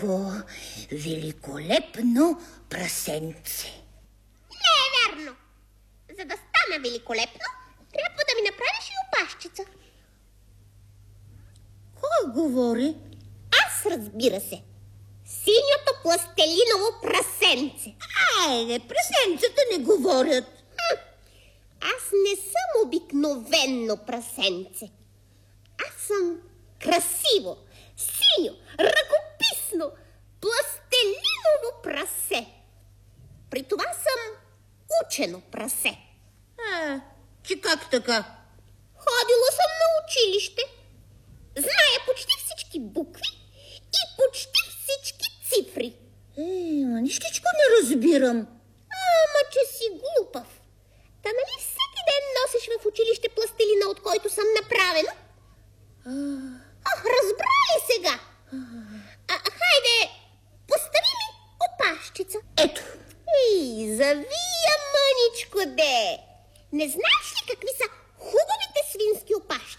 великолепно прасенце. Не е вярно. За да стана великолепно, трябва да ми направиш и опашчица. Кой говори? Аз, разбира се. Синьото пластелиново прасенце. Прасенцата не говорят. Аз не съм обикновено прасенце. Аз съм красиво, синьо, ръкописно, пластелиново прасе. При това съм учено прасе. Че как така? Ходила съм на училище. Зная почти всички букви и почти всички цифри. Нищичко не разбирам. Ама, че си глупав. Та нали всеки ден носиш в училище пластелина, от който съм направена? Разбра ли сега? Хайде, постави ми опашчица. Ето. Завия мъничко де. Не знаеш